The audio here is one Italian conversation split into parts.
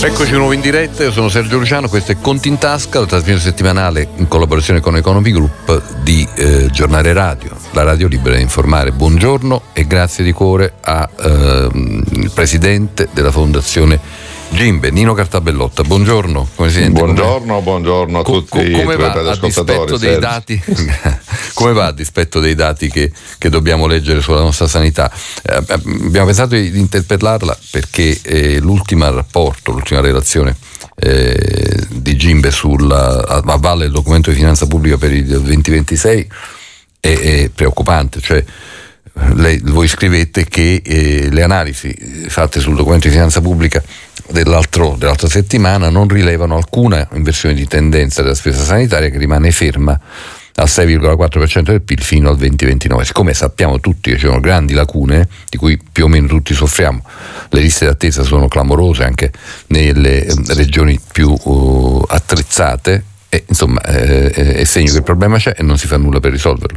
Eccoci di nuovo in diretta, io sono Sergio Luciano, questo è Conti in Tasca, la trasmissione settimanale in collaborazione con Economy Group di Giornale Radio, la radio libera di informare. Buongiorno e grazie di cuore al presidente della Fondazione Gimbe, Nino Cartabellotta. Buongiorno Presidente. Buongiorno a tutti i ascoltatori. Come va a dispetto dei dati che dobbiamo leggere sulla nostra sanità? Abbiamo pensato di interpellarla perché l'ultima relazione di Gimbe a valle del documento di finanza pubblica per il 2026 è preoccupante. Cioè, voi scrivete che le analisi fatte sul documento di finanza pubblica dell'altra settimana non rilevano alcuna inversione di tendenza della spesa sanitaria, che rimane ferma al 6,4% del PIL fino al 2029. Siccome sappiamo tutti che ci sono grandi lacune di cui più o meno tutti soffriamo, le liste d'attesa sono clamorose anche nelle regioni più attrezzate, e insomma è segno che il problema c'è e non si fa nulla per risolverlo.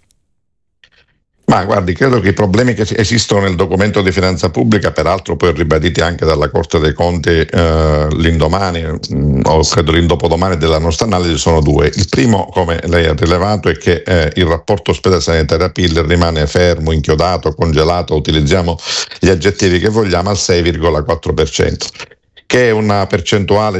Ma guardi, credo che i problemi che esistono nel documento di finanza pubblica, peraltro poi ribaditi anche dalla Corte dei Conti l'indomani o credo l'indopodomani della nostra analisi, sono due. Il primo, come lei ha rilevato, è che il rapporto spesa sanitaria PIL rimane fermo, inchiodato, congelato, utilizziamo gli aggettivi che vogliamo, al 6,4%. Che è una percentuale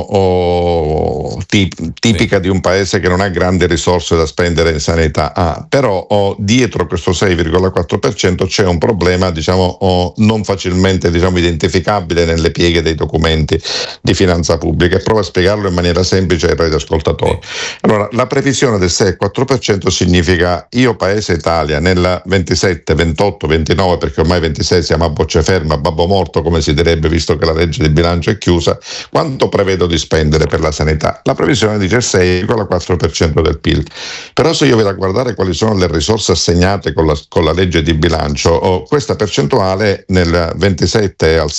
tipica di un paese che non ha grandi risorse da spendere in sanità, però dietro questo 6,4% c'è un problema non facilmente identificabile nelle pieghe dei documenti di finanza pubblica, e provo a spiegarlo in maniera semplice ai radioascoltatori. Allora, la previsione del 6,4% significa: io Paese Italia nel 27, 28, 29, perché ormai 26 siamo a bocce ferme, a babbo morto come si direbbe, visto che la legge di bilancio è chiusa, quanto prevedo di spendere per la sanità? La previsione dice il 6,4% del PIL. Però se io vado a guardare quali sono le risorse assegnate con la legge di bilancio, questa percentuale nel 27 è al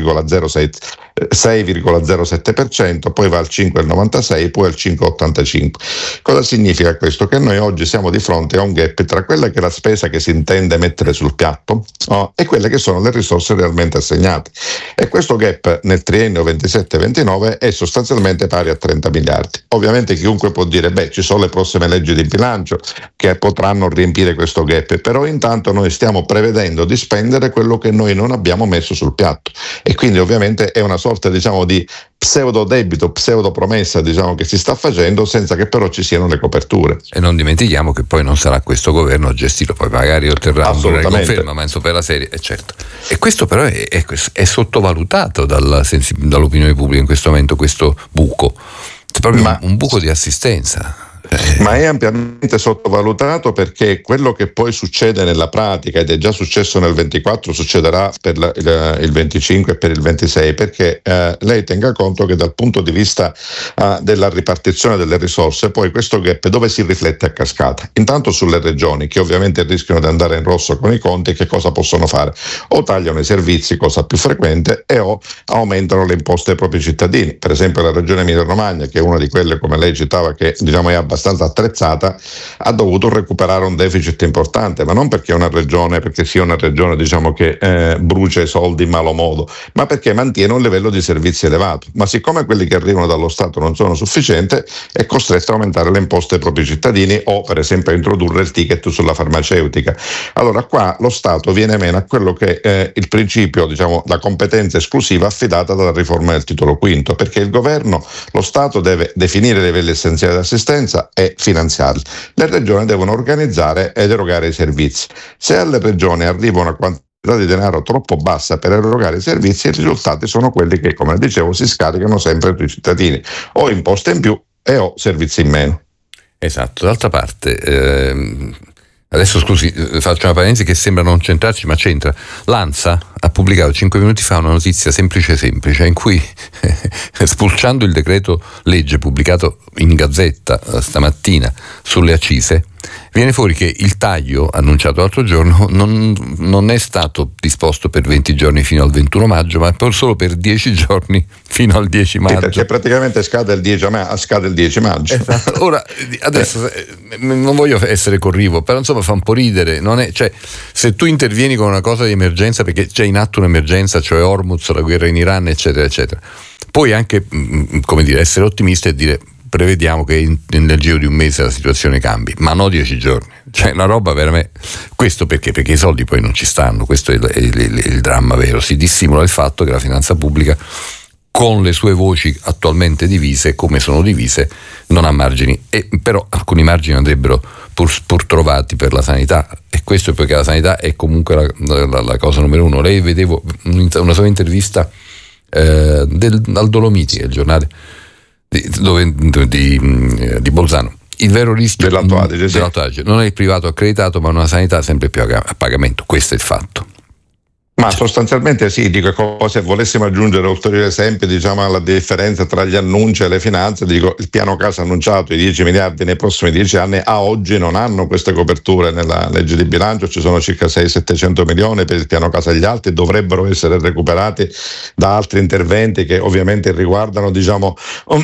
6,07%, poi va al 5,96%, poi al 5,85%. Cosa significa questo? Che noi oggi siamo di fronte a un gap tra quella che è la spesa che si intende mettere sul piatto e quelle che sono le risorse realmente assegnate. E questo gap nel triennio 27-29 è sostanzialmente pari a 30 miliardi. Ovviamente chiunque può dire: ci sono le prossime leggi di bilancio che potranno riempire questo gap, però intanto noi stiamo prevedendo di spendere quello che noi non abbiamo messo sul piatto, e quindi ovviamente è una sorta di pseudo debito, pseudo promessa che si sta facendo senza che però ci siano le coperture. E non dimentichiamo che poi non sarà questo governo a gestirlo, poi magari otterrà una conferma, ma insomma per la serie certo. E questo però è sottovalutato dall'opinione pubblica in questo momento, questo buco. È proprio un buco di assistenza. Ma è ampiamente sottovalutato, perché quello che poi succede nella pratica, ed è già successo nel 24, succederà per il 25 e per il 26, perché lei tenga conto che dal punto di vista della ripartizione delle risorse, poi questo gap dove si riflette a cascata? Intanto sulle regioni, che ovviamente rischiano di andare in rosso con i conti, che cosa possono fare? O tagliano i servizi, cosa più frequente, o aumentano le imposte ai propri cittadini. Per esempio la regione Emilia-Romagna, che è una di quelle, come lei citava, che è abbastanza attrezzata, ha dovuto recuperare un deficit importante, ma non perché sia una regione che brucia i soldi in malo modo, ma perché mantiene un livello di servizi elevato. Ma siccome quelli che arrivano dallo Stato non sono sufficienti, è costretto a aumentare le imposte ai propri cittadini, o per esempio a introdurre il ticket sulla farmaceutica. Allora qua lo Stato viene meno a quello che è il principio, la competenza esclusiva affidata dalla riforma del titolo quinto, perché il governo, lo Stato, deve definire i livelli essenziali di assistenza e finanziarli. Le regioni devono organizzare ed erogare i servizi. Se alle regioni arriva una quantità di denaro troppo bassa per erogare i servizi, i risultati sono quelli che, come dicevo, si scaricano sempre sui cittadini, o imposte in più o servizi in meno. Esatto. D'altra parte, adesso scusi, faccio una parentesi che sembra non centrarci, ma c'entra. L'ANSA ha pubblicato 5 minuti fa una notizia semplice in cui, spulciando il decreto legge pubblicato in Gazzetta stamattina sulle accise, viene fuori che il taglio annunciato l'altro giorno non è stato disposto per 20 giorni fino al 21 maggio, ma solo per 10 giorni fino al 10 maggio. Perché praticamente scade il 10 maggio. Esatto. Ora, adesso non voglio essere corrivo, però insomma fa un po' ridere. Se tu intervieni con una cosa di emergenza, perché c'è in atto un'emergenza, cioè Hormuz, la guerra in Iran, eccetera, eccetera, Puoi anche essere ottimista e dire prevediamo che nel giro di un mese la situazione cambi, ma no 10 giorni. Cioè una roba veramente. Questo perché? Perché i soldi poi non ci stanno, questo è il dramma vero. Si dissimula il fatto che la finanza pubblica, con le sue voci attualmente divise, come sono divise, non ha margini, però alcuni margini andrebbero pur trovati per la sanità, e questo è perché la sanità è comunque la cosa numero uno. Lei, vedevo una sua intervista al Dolomiti, il giornale di Bolzano. Il vero rischio dell'Alto Adige non è il privato accreditato, ma una sanità sempre più a pagamento. Questo è il fatto. Ma sostanzialmente sì, dico, se volessimo aggiungere ulteriori esempi, diciamo, alla differenza tra gli annunci e le finanze, dico, il piano casa annunciato, i 10 miliardi nei prossimi 10 anni, a oggi non hanno queste coperture nella legge di bilancio. Ci sono circa 600-700 milioni per il piano casa, gli altri dovrebbero essere recuperati da altri interventi che ovviamente riguardano, diciamo,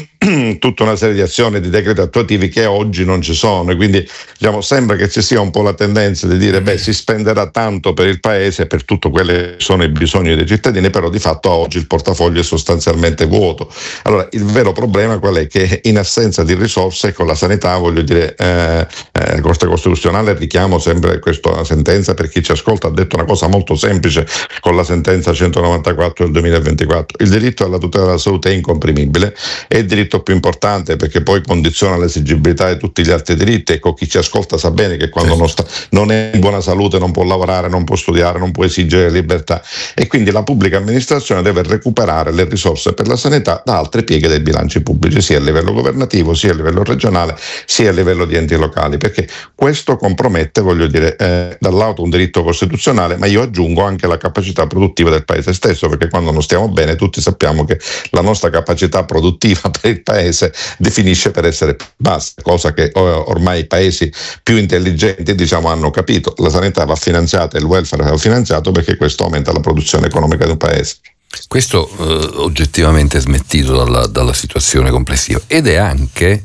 tutta una serie di azioni, di decreti attuativi che oggi non ci sono, e quindi, diciamo, sembra che ci sia un po' la tendenza di dire si spenderà tanto per il paese, per tutto quello sono i bisogni dei cittadini, però di fatto oggi il portafoglio è sostanzialmente vuoto. Allora, il vero problema qual è? Che in assenza di risorse, con la sanità, voglio dire, la Corte Costituzionale, richiamo sempre questa sentenza, per chi ci ascolta, ha detto una cosa molto semplice con la sentenza 194 del 2024: il diritto alla tutela della salute è incomprimibile, è il diritto più importante perché poi condiziona l'esigibilità di tutti gli altri diritti. Ecco, chi ci ascolta sa bene che quando non è in buona salute non può lavorare, non può studiare, non può esigere libertà, e quindi la pubblica amministrazione deve recuperare le risorse per la sanità da altre pieghe dei bilanci pubblici, sia a livello governativo, sia a livello regionale, sia a livello di enti locali, perché questo compromette, voglio dire, dall'alto un diritto costituzionale, ma io aggiungo anche la capacità produttiva del paese stesso, perché quando non stiamo bene tutti sappiamo che la nostra capacità produttiva per il paese definisce per essere bassa, cosa che ormai i paesi più intelligenti, diciamo, hanno capito. La sanità va finanziata, il welfare va finanziato, perché questo aumenta la produzione economica di un paese. Questo oggettivamente è smentito dalla situazione complessiva, ed è anche,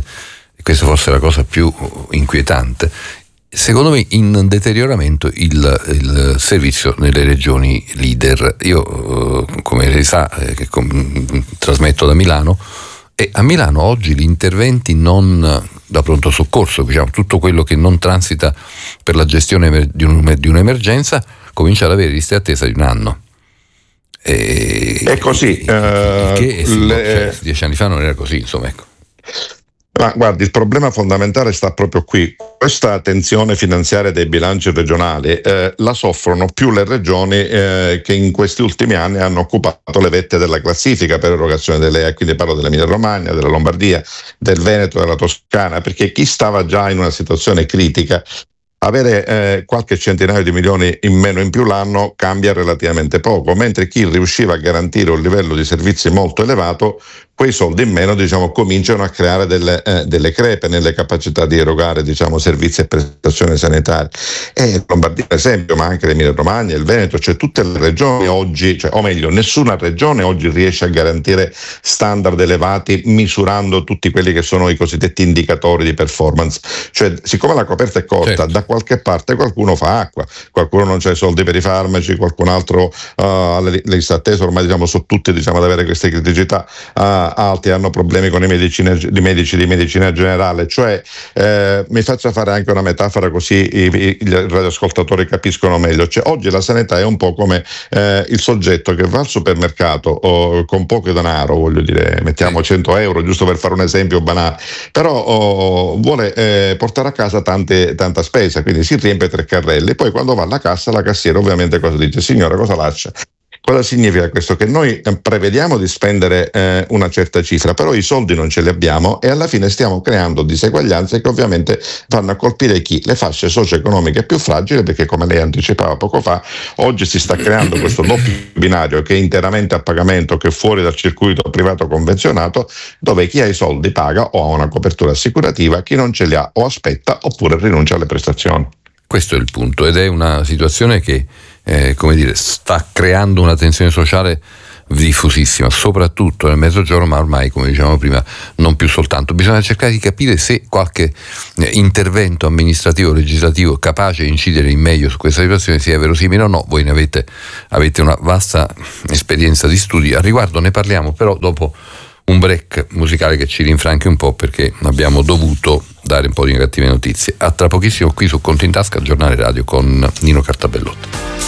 questa forse è la cosa più inquietante, secondo me in deterioramento il servizio nelle regioni leader. Io, come si sa, trasmetto da Milano, e a Milano oggi gli interventi non da pronto soccorso, diciamo, tutto quello che non transita per la gestione di un'emergenza, comincia ad avere liste attesa di un anno. È così. Cioè, 10 anni fa non era così, insomma, ecco. Ma guardi, il problema fondamentale sta proprio qui. Questa tensione finanziaria dei bilanci regionali la soffrono più le regioni che in questi ultimi anni hanno occupato le vette della classifica per erogazione delle LEA, quindi parlo dell'Emilia Romagna, della Lombardia, del Veneto, della Toscana, perché chi stava già in una situazione critica, avere qualche centinaio di milioni in meno in più l'anno cambia relativamente poco, mentre chi riusciva a garantire un livello di servizi molto elevato, quei soldi in meno, diciamo, cominciano a creare delle crepe nelle capacità di erogare, diciamo, servizi e prestazioni sanitarie. E Lombardia, per esempio, ma anche l'Emilia Romagna, il Veneto, cioè tutte le regioni oggi, o meglio, nessuna regione oggi riesce a garantire standard elevati misurando tutti quelli che sono i cosiddetti indicatori di performance. Cioè, siccome la coperta è corta, certo, da qualche parte qualcuno fa acqua, qualcuno non c'ha i soldi per i farmaci, qualcun altro le liste attese ormai, diciamo, sono tutti, diciamo, ad avere queste criticità. Altri hanno problemi con i medici di medicina generale, cioè mi faccia fare anche una metafora così i radioascoltatori capiscono meglio. Cioè, oggi la sanità è un po' come il soggetto che va al supermercato con poco denaro, voglio dire, mettiamo 100 euro giusto per fare un esempio banale, però vuole portare a casa tanta spesa, quindi si riempie 3 carrelli, poi quando va alla cassa la cassiera ovviamente cosa dice? Signora, cosa lascia? Cosa significa questo? Che noi prevediamo di spendere una certa cifra, però i soldi non ce li abbiamo, e alla fine stiamo creando diseguaglianze che ovviamente vanno a colpire chi? Le fasce socio-economiche più fragili, perché, come lei anticipava poco fa, oggi si sta creando questo doppio binario che è interamente a pagamento, che è fuori dal circuito privato convenzionato, dove chi ha i soldi paga o ha una copertura assicurativa, chi non ce li ha o aspetta oppure rinuncia alle prestazioni. Questo è il punto, ed è una situazione che come dire, sta creando una tensione sociale diffusissima, soprattutto nel mezzogiorno, ma ormai, come dicevamo prima, non più soltanto. Bisogna cercare di capire se qualche intervento amministrativo, legislativo capace di incidere in meglio su questa situazione sia verosimile o no. Voi ne avete una vasta esperienza di studi al riguardo, ne parliamo però dopo un break musicale che ci rinfranchi un po', perché abbiamo dovuto dare un po' di cattive notizie. A tra pochissimo qui su Conto in Tasca, giornale radio con Nino Cartabellotta.